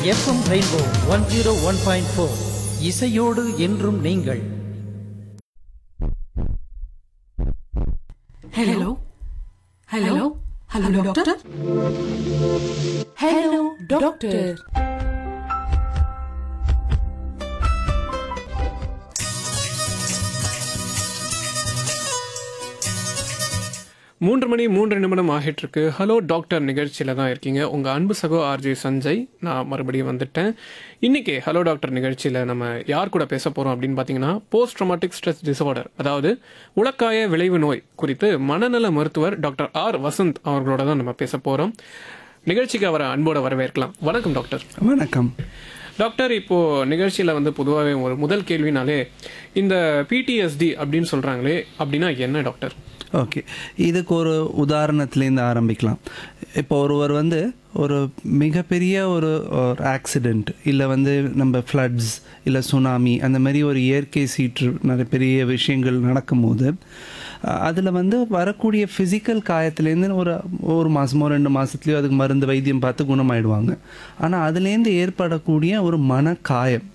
FM rainbow 101.4 இசையோடு என்றும் நீங்கள். Hello hello hello doctor. Hello doctor. மூன்று மணி 3 நிமிடம் ஆகிட்டு இருக்கு. ஹலோ டாக்டர் நிகழ்ச்சியில தான் இருக்கீங்க. உங்க அன்பு சகோ ஆர்ஜே சஞ்சய். நான் மறுபடியும் வந்துட்டேன். இன்னைக்கு ஹலோ டாக்டர் நிகழ்ச்சியில நம்ம யார் கூட பேச போறோம் அப்படின்னு பாத்தீங்கன்னா, போஸ்ட் ட்ராமாட்டிக் ஸ்ட்ரெஸ் டிசார்டர், அதாவது உலக்காய விளைவு நோய் குறித்து மனநல மருத்துவர் டாக்டர் ஆர் வசந்த் அவர்களோட தான் நம்ம பேச போறோம். நிகழ்ச்சிக்கு அவரை அன்போட வரவேற்கலாம். வணக்கம் டாக்டர். வணக்கம் டாக்டர். இப்போ நிகழ்ச்சியில வந்து பொதுவாகவே ஒரு முதல் கேள்வினாலே இந்த பிடிஎஸ்டி அப்படின்னு சொல்றாங்களே, அப்படின்னா என்ன டாக்டர்? ஓகே, இதுக்கு ஒரு உதாரணத்துலேருந்து ஆரம்பிக்கலாம். இப்போ ஒருவர் வந்து ஒரு மிகப்பெரிய ஒரு ஆக்சிடெண்ட், இல்லை வந்து நம்ம ஃப்ளட்ஸ் இல்லை சுனாமி அந்த மாதிரி ஒரு இயற்கை சீற்று நிறைய பெரிய விஷயங்கள் நடக்கும்போது அதில் வந்து வரக்கூடிய ஃபிசிக்கல் காயத்துலேருந்து ஒரு மாதமோ 2 மாதத்துலேயோ அதுக்கு மருந்து வைத்தியம் பார்த்து குணமாயிடுவாங்க. ஆனால் அதுலேருந்து ஏற்படக்கூடிய ஒரு மன காயம்,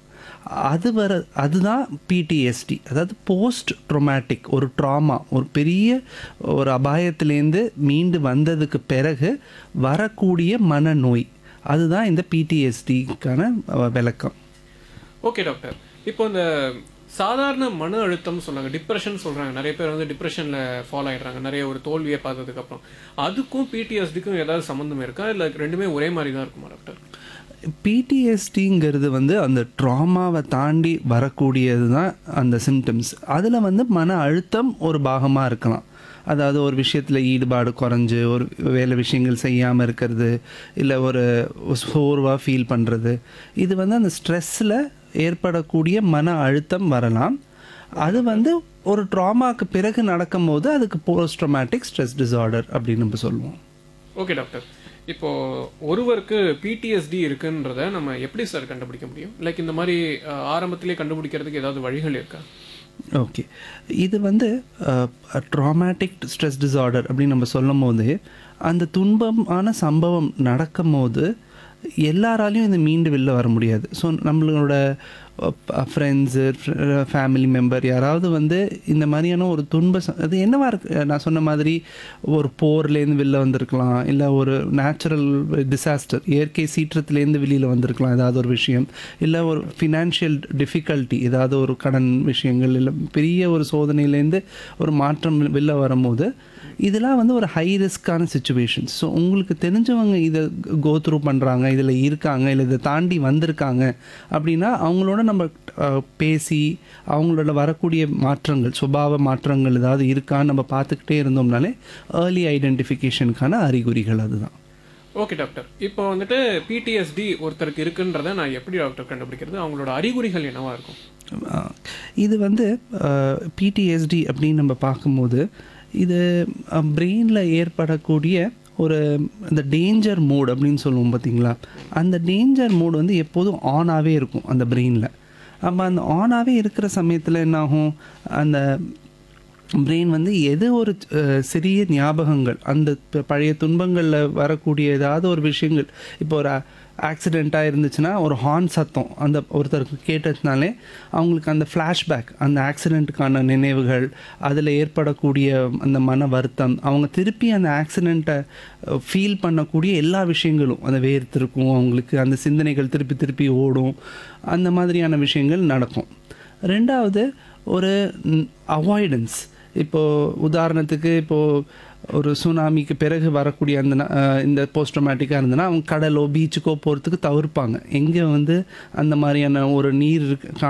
அதுதான் பிடிஎஸ்டி, அதாவது போஸ்ட் ட்ரோமேட்டிக் ஒரு ட்ராமா, ஒரு பெரிய ஒரு அபாயத்திலேருந்து மீண்டு வந்ததுக்கு பிறகு வரக்கூடிய மனநோய், அதுதான் இந்த பிடிஎஸ்டிக்கான விளக்கம். Okay doctor. இப்போ இந்த சாதாரண மன அழுத்தம் சொல்றாங்க, டிப்ரெஷன் சொல்றாங்க, நிறைய பேர் வந்து டிப்ரெஷன்ல ஃபாலோ ஆயிடுறாங்க நிறைய ஒரு தோல்வியை பார்த்ததுக்கு அப்புறம். அதுக்கும் பிடிஎஸ்டிக்கும் ஏதாவது சம்மந்தம் இருக்கா, இல்லை ரெண்டுமே ஒரே மாதிரி தான் இருக்குமா டாக்டர்? பிடிஎஸ்டிங்கிறது வந்து அந்த ட்ராமாவை தாண்டி வரக்கூடியது தான் அந்த சிம்டம்ஸ். அதில் வந்து மன அழுத்தம் ஒரு பாகமாக இருக்கலாம். அதாவது ஒரு விஷயத்தில் ஈடுபாடு குறைஞ்சு ஒரு வேலை விஷயங்கள் செய்யாமல் இருக்கிறது, இல்லை ஒரு சோர்வாக ஃபீல் பண்ணுறது, இது வந்து அந்த ஸ்ட்ரெஸ்ஸில் ஏற்படக்கூடிய மன அழுத்தம் வரலாம். அது வந்து ஒரு ட்ராமாவுக்கு பிறகு நடக்கும்போது அதுக்கு போஸ்ட் ட்ராமாட்டிக் ஸ்ட்ரெஸ் டிசார்டர் அப்படின்னு நம்ம சொல்லுவோம். Okay doctor. இப்போ ஒருவருக்கு பிடிஎஸ்டி இருக்குன்றத நம்ம எப்படி சார் கண்டுபிடிக்க முடியும்? லைக் இந்த மாதிரி ஆரம்பத்திலே கண்டுபிடிக்கிறதுக்கு ஏதாவது வழிகள் இருக்கா? ஓகே, இது வந்து ட்ராமாட்டிக் ஸ்ட்ரெஸ் டிசார்டர் அப்படின்னு நம்ம சொல்லும் போது அந்த துன்பமான சம்பவம் நடக்கும் போது எல்லாராலையும் இது மீண்டு வெளில வர முடியாது. ஸோ நம்மளோட ஃப்ரெண்ட்ஸு, ஃபேமிலி மெம்பர் யாராவது வந்து இந்த மாதிரியான ஒரு அது என்னவா இருக்கு, நான் சொன்ன மாதிரி ஒரு போர்லேருந்து வெளில வந்திருக்கலாம், இல்லை ஒரு நேச்சுரல் டிசாஸ்டர் இயற்கை சீற்றத்துலேருந்து வெளியில் வந்திருக்கலாம் ஏதாவது ஒரு விஷயம், இல்லை ஒரு ஃபினான்ஷியல் டிஃபிகல்ட்டி ஏதாவது ஒரு கடன் விஷயங்கள், இல்லை பெரிய ஒரு சோதனையிலேருந்து ஒரு மாற்றம் வெளில வரும்போது இதெல்லாம் வந்து ஒரு ஹை ரிஸ்க்கான சுச்சுவேஷன்ஸ். ஸோ உங்களுக்கு தெரிஞ்சவங்க இதை கோ த்ரூ பண்ணுறாங்க, இதில் இருக்காங்க, இல்லை இதை தாண்டி வந்திருக்காங்க அப்படின்னா அவங்களோட நம்ம பேசி அவங்களோட வரக்கூடிய மாற்றங்கள், சுபாவ மாற்றங்கள் ஏதாவது இருக்கான்னு நம்ம பார்த்துக்கிட்டே இருந்தோம்னாலே ஏர்லி ஐடென்டிஃபிகேஷனுக்கான அறிகுறிகள் அதுதான். Okay doctor. இப்போ வந்துட்டு பிடிஎஸ்டி ஒருத்தருக்கு இருக்குன்றதை நான் எப்படி டாக்டர் கண்டுபிடிக்கிறது? அவங்களோட அறிகுறிகள் என்னவா இருக்கும்? இது வந்து பிடிஎஸ்டி அப்படின்னு நம்ம பார்க்கும்போது இது பிரெயினில் ஏற்படக்கூடிய ஒரு அந்த டேஞ்சர் மோட் அப்படின்னு சொல்லுவோம் பார்த்தீங்களா, அந்த டேஞ்சர் மோட் வந்து எப்போதும் ஆனாகவே இருக்கும் அந்த பிரெயினில். அப்போ அந்த ஆனாகவே இருக்கிற சமயத்தில் என்னாகும், அந்த பிரெயின் வந்து எது ஒரு சிறிய ஞாபகங்கள், அந்த பழைய துன்பங்களில் வரக்கூடிய ஏதாவது ஒரு விஷயங்கள், இப்போ ஒரு ஆக்சிடெண்ட்டாக இருந்துச்சுன்னா ஒரு ஹார்ன் சத்தம் அந்த ஒருத்தருக்கு கேட்டதுனாலே அவங்களுக்கு அந்த ஃப்ளாஷ்பேக், அந்த ஆக்சிடெண்ட்டுக்கான நினைவுகள், அதில் ஏற்படக்கூடிய அந்த மன வருத்தம், அவங்க திருப்பி அந்த ஆக்சிடெண்ட்டை ஃபீல் பண்ணக்கூடிய எல்லா விஷயங்களும் அந்த வேர்த்திருக்கும், அவங்களுக்கு அந்த சிந்தனைகள் திருப்பி திருப்பி ஓடும், அந்த மாதிரியான விஷயங்கள் நடக்கும். ரெண்டாவது ஒரு அவாய்டன்ஸ். இப்போது உதாரணத்துக்கு இப்போது ஒரு சுனாமிக்கு பிறகு வரக்கூடிய அந்த இந்த போஸ்ட் ட்ராமாட்டிக்காக இருந்ததுன்னா அவங்க கடலோ பீச்சுக்கோ போகிறதுக்கு தவிர்ப்பாங்க. எங்கே வந்து அந்த மாதிரியான ஒரு நீர்